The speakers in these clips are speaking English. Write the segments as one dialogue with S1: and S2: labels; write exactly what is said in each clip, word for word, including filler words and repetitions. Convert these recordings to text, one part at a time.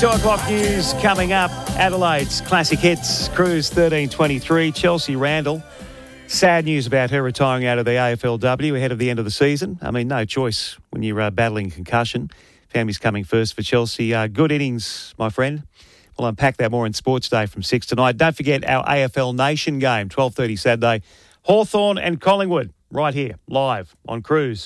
S1: Two o'clock news coming up. Adelaide's classic hits, Cruise thirteen twenty-three. Chelsea Randall. Sad news about her retiring out of the A F L W ahead of the end of the season. I mean, no choice when you're uh, battling concussion. Family's coming first for Chelsea. Uh, good innings, my friend. We'll unpack that more in Sports Day from six tonight. Don't forget our A F L Nation game, twelve thirty Saturday. Hawthorn and Collingwood, right here, live on Cruise.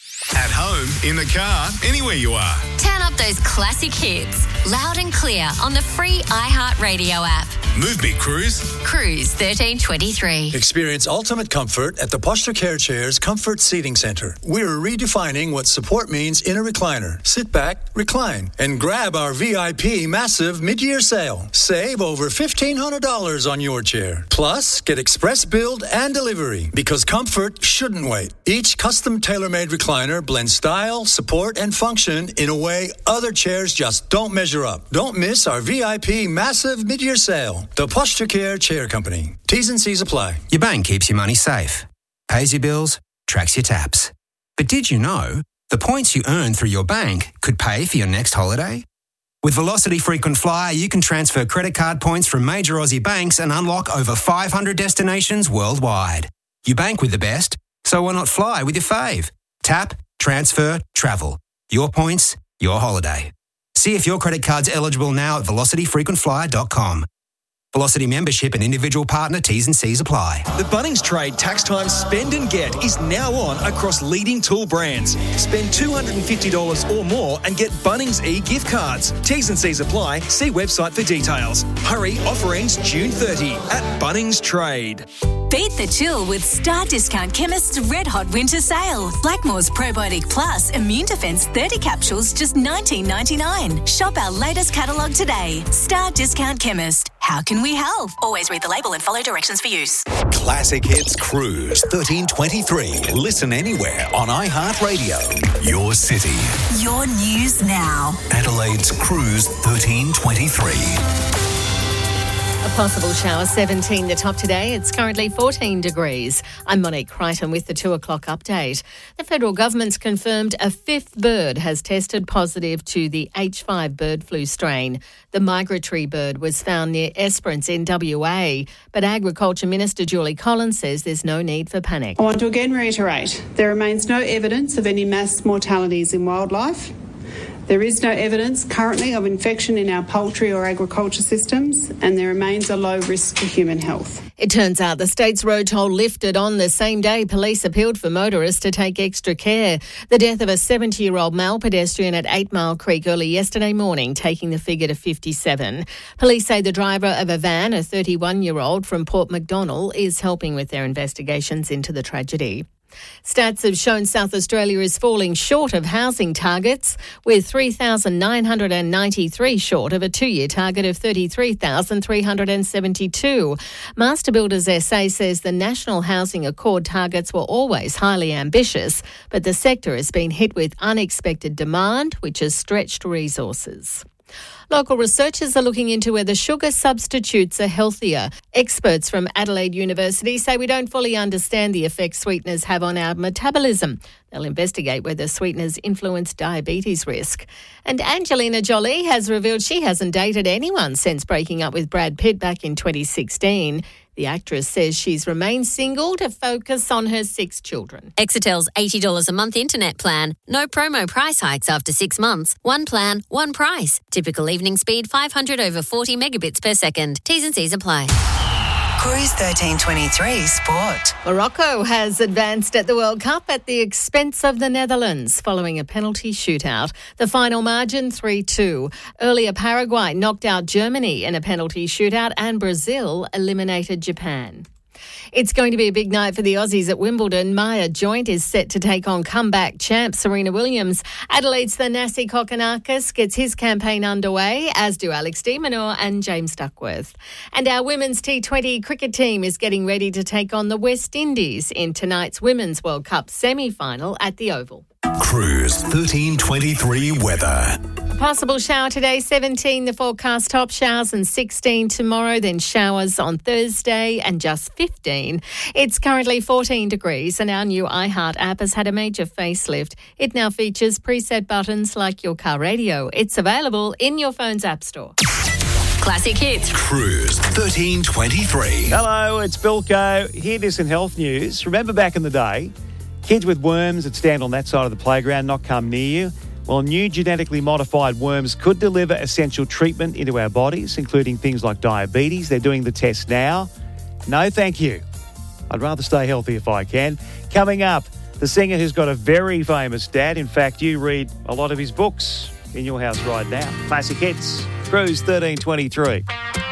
S2: At home, in the car, anywhere you are.
S3: Turn up those classic hits, loud and clear on the free iHeartRadio app.
S2: Move me, Cruise.
S3: Cruise thirteen twenty-three.
S4: Experience ultimate comfort at the Posture Care Chairs Comfort Seating Centre. We're redefining what support means in a recliner. Sit back, recline, and grab our V I P massive mid-year sale. Save over fifteen hundred dollars on your chair. Plus, get express build and delivery because comfort shouldn't wait. Each custom tailor-made recliner blends style, support, and function in a way other chairs just don't measure up. Don't miss our V I P massive mid-year sale. The Posture Care Chair Company. T's and C's apply.
S5: Your bank keeps your money safe, pays your bills, tracks your taps. But did you know the points you earn through your bank could pay for your next holiday? With Velocity Frequent Flyer, you can transfer credit card points from major Aussie banks and unlock over five hundred destinations worldwide. You bank with the best, so why not fly with your fave? Tap, transfer, travel. Your points, your holiday. See if your credit card's eligible now at velocity frequent flyer dot com. Velocity membership and individual partner T's and C's apply.
S6: The Bunnings Trade Tax Time Spend and Get is now on across leading tool brands. Spend two hundred fifty dollars or more and get Bunnings e-gift cards. T's and C's apply. See website for details. Hurry, offer ends June thirtieth at Bunnings Trade.
S7: Beat the chill with Star Discount Chemist's Red Hot Winter Sale. Blackmore's Probiotic Plus Immune Defense thirty capsules, just nineteen ninety-nine. Shop our latest catalogue today. Star Discount Chemist. How can we help? Always read the label and follow directions for use.
S2: Classic Hits Cruise thirteen twenty-three. Listen anywhere on iHeartRadio. Your city.
S7: Your news now.
S2: Adelaide's Cruise thirteen twenty-three.
S8: A possible shower, seventeen the top today. It's currently fourteen degrees. I'm Monique Crichton with the two o'clock update. The federal government's confirmed a fifth bird has tested positive to the H five bird flu strain. The migratory bird was found near Esperance in W A, but Agriculture Minister Julie Collins says there's no need for panic.
S9: I want to again reiterate, there remains no evidence of any mass mortalities in wildlife. There is no evidence currently of infection in our poultry or agriculture systems, and there remains a low risk to human health.
S8: It turns out the state's road toll lifted on the same day police appealed for motorists to take extra care. The death of a seventy-year-old male pedestrian at Eight Mile Creek early yesterday morning, taking the figure to fifty-seven. Police say the driver of a van, a thirty-one-year-old from Port Macdonnell, is helping with their investigations into the tragedy. Stats have shown South Australia is falling short of housing targets, with three thousand nine hundred ninety-three short of a two-year target of thirty-three thousand three hundred seventy-two. Master Builders S A says the National Housing Accord targets were always highly ambitious, but the sector has been hit with unexpected demand, which has stretched resources. Local researchers are looking into whether sugar substitutes are healthier. Experts from Adelaide University say we don't fully understand the effects sweeteners have on our metabolism. They'll investigate whether sweeteners influence diabetes risk. And Angelina Jolie has revealed she hasn't dated anyone since breaking up with Brad Pitt back in twenty sixteen. The actress says she's remained single to focus on her six children.
S3: Exetel's eighty dollars a month internet plan. No promo price hikes after six months. One plan, one price. Typical evening speed five hundred over forty megabits per second. T's and C's apply.
S7: Cruise thirteen twenty-three Sport.
S8: Morocco has advanced at the World Cup at the expense of the Netherlands following a penalty shootout. The final margin three two. Earlier, Paraguay knocked out Germany in a penalty shootout and Brazil eliminated Japan. It's going to be a big night for the Aussies at Wimbledon. Maya Joint is set to take on comeback champ Serena Williams. Adelaide's Thanasi Kokkinakis gets his campaign underway, as do Alex de Minaur and James Duckworth. And our women's T twenty cricket team is getting ready to take on the West Indies in tonight's Women's World Cup semi-final at the Oval.
S2: Cruise thirteen twenty-three weather.
S8: Possible shower today, seventeen the forecast, top showers and sixteen tomorrow, then showers on Thursday and just fifteen. It's currently fourteen degrees and our new iHeart app has had a major facelift. It now features preset buttons like your car radio. It's available in your phone's app store.
S3: Classic Hits.
S2: Cruise thirteen twenty-three.
S1: Hello, it's Bilko. Hear this in health news. Remember back in the day, kids with worms would stand on that side of the playground, not come near you. Well, new genetically modified worms could deliver essential treatment into our bodies, including things like diabetes. They're doing the test now. No, thank you. I'd rather stay healthy if I can. Coming up, the singer who's got a very famous dad. In fact, you read a lot of his books in your house right now. Classic Hits, Cruise thirteen twenty-three.